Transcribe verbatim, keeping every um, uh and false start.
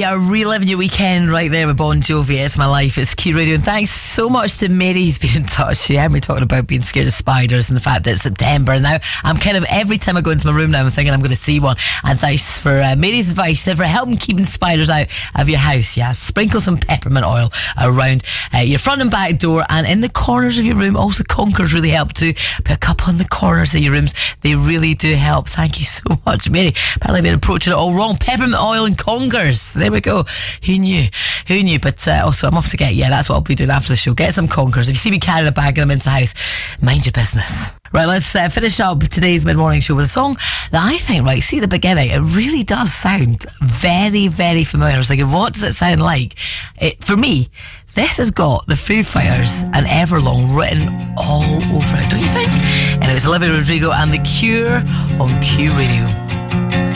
yeah, reliving your weekend right there with Bon Jovi. It's my life. It's Q Radio. And thanks so much to Mary who's been in touch. She heard me talking about being scared of spiders and the fact that it's September. And now I'm kind of, every time I go into my room now, I'm thinking I'm going to see one. And thanks for uh, Mary's advice. She said for helping keeping spiders out of your house. Yeah, sprinkle some peppermint oil around uh, your front and back door and in the corners of your room. Also, conkers really help too. Put a couple in the corners of your rooms. They really do help. Thank you so much, Mary. Apparently they're approaching it all wrong. Peppermint oil and conkers. There we go. Who knew? Who knew? But uh, also, I'm off to get, yeah, that's what I'll be doing after the show. Get some conkers. If you see me carrying a bag of them into the house, mind your business. Right, let's uh, finish up today's mid-morning show with a song that I think, right, see the beginning, it really does sound very, very familiar. I was thinking, what does it sound like? It, for me, this has got the Foo Fighters and Everlong written all over it, don't you think? And it was Olivia Rodrigo and The Cure on Q Radio.